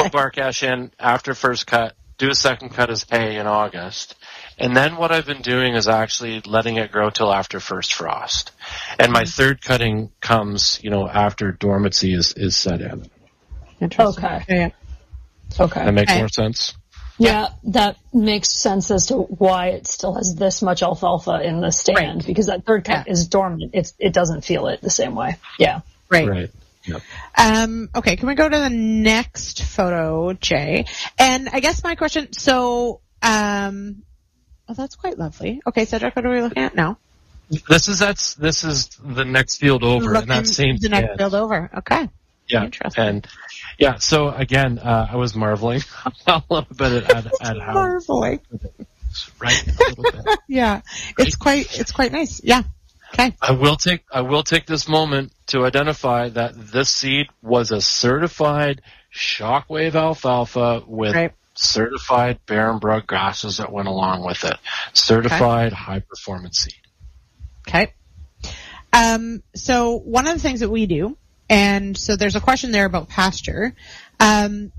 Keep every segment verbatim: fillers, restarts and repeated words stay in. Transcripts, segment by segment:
okay. bark ash in after first cut, do a second cut as hay in August. And then what I've been doing is actually letting it grow till after first frost. And my third cutting comes, you know, after dormancy is, is set in. Interesting. Okay. Yeah. Okay. That makes okay. more sense? Yeah, that makes sense as to why it still has this much alfalfa in the stand, right. because that third cut yeah. is dormant. It's, it doesn't feel it the same way. Yeah. Right. Right. Yep. Um, okay, can we go to the next photo, Jay? And I guess my question, so, um, oh, that's quite lovely. Okay, Cedric, what are we looking at now? This is, that's, this is the next field over, and that same The next field over, okay. Yeah, interesting. And yeah, so again, uh, I was marveling a little bit at, at, at how marveling, right? A little bit. Yeah, right? it's quite it's quite nice. Yeah. Okay. I will take I will take this moment to identify that this seed was a certified Shockwave alfalfa with right. certified Barenbrug grasses that went along with it. Certified okay. high performance seed. Okay. Um. So one of the things that we do. And so there's a question there about pasture. Um,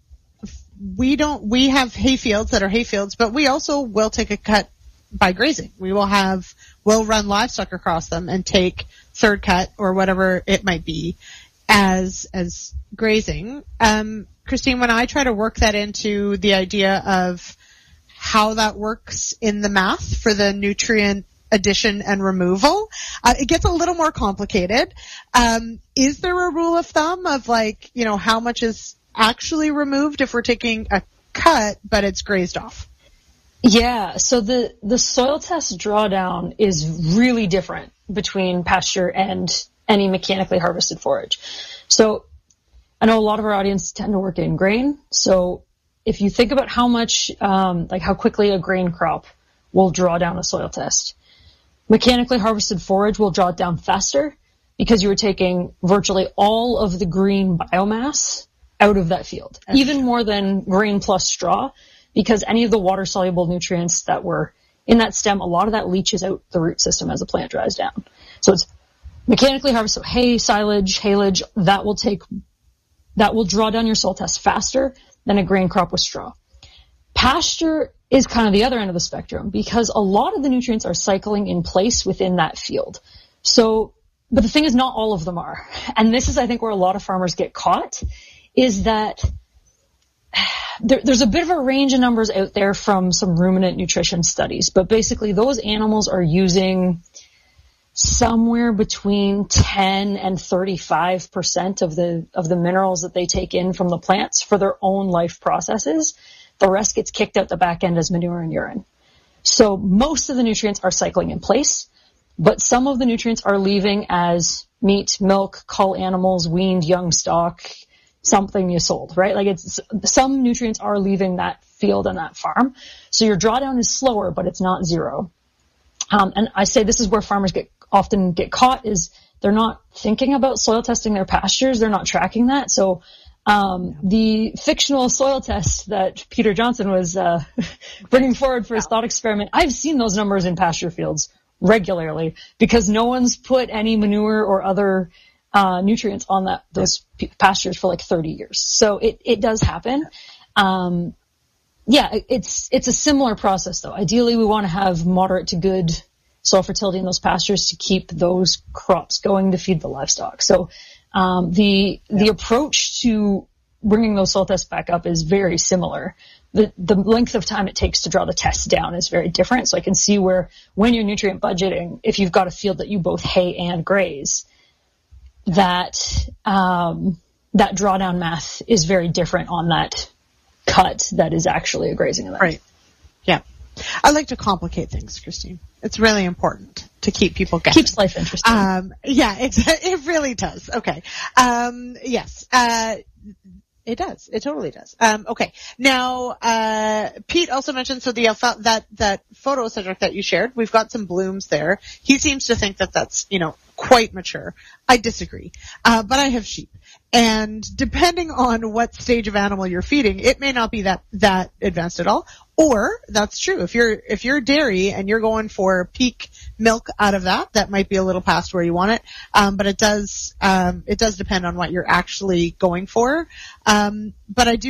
we don't, we have hay fields that are hay fields, but we also will take a cut by grazing. We will have, we'll run livestock across them and take third cut or whatever it might be as, as grazing. Um, Christine, when I try to work that into the idea of how that works in the math for the nutrient addition and removal, uh, it gets a little more complicated. Um, is there a rule of thumb of like, you know, how much is actually removed if we're taking a cut, but it's grazed off? Yeah, so the, the soil test drawdown is really different between pasture and any mechanically harvested forage. So I know a lot of our audience tend to work in grain. So if you think about how much, um, like how quickly a grain crop will draw down a soil test, mechanically harvested forage will draw it down faster because you were taking virtually all of the green biomass out of that field, okay. even more than grain plus straw, because any of the water-soluble nutrients that were in that stem, a lot of that leaches out the root system as the plant dries down. So it's mechanically harvested, so hay, silage, haylage, that will take, that will draw down your soil test faster than a grain crop with straw. Pasture is kind of the other end of the spectrum because a lot of the nutrients are cycling in place within that field. So, but the thing is not all of them are. And this is, I think, where a lot of farmers get caught is that there, there's a bit of a range of numbers out there from some ruminant nutrition studies, but basically those animals are using somewhere between ten and thirty-five percent of the, of the minerals that they take in from the plants for their own life processes. The rest gets kicked out the back end as manure and urine. So most of the nutrients are cycling in place, but some of the nutrients are leaving as meat, milk, cull animals, weaned young stock, something you sold, right? Like it's, some nutrients are leaving that field and that farm. So your drawdown is slower, but it's not zero. Um, and I say this is where farmers get often get caught is they're not thinking about soil testing their pastures. They're not tracking that. So Um, the fictional soil test that Peter Johnson was uh, bringing forward for his thought experiment, I've seen those numbers in pasture fields regularly because no one's put any manure or other uh, nutrients on that those p- pastures for like thirty years. So it, it does happen. Um, yeah, it's it's a similar process though. Ideally, we want to have moderate to good soil fertility in those pastures to keep those crops going to feed the livestock. So Um, the, the yeah. approach to bringing those soil tests back up is very similar. The, the length of time it takes to draw the tests down is very different. So I can see where when you're nutrient budgeting, if you've got a field that you both hay and graze, that, um, that drawdown math is very different on that cut that is actually a grazing event. Right. Yeah. I like to complicate things, Christine. It's really important to keep people guessing. Keeps life interesting. Um, yeah, it, it really does. Okay. Um, yes. Uh, it does. It totally does. Um, okay. Now, uh, Pete also mentioned, so the, that, that photo, Cedric, that you shared, we've got some blooms there. He seems to think that that's, you know, quite mature. I disagree. Uh, but I have sheep. And depending on what stage of animal you're feeding, it may not be that, that advanced at all. Or that's true. If you're, if you're dairy and you're going for peak milk out of that, that might be a little past where you want it. Um, but it does, um, it does depend on what you're actually going for. Um, but I do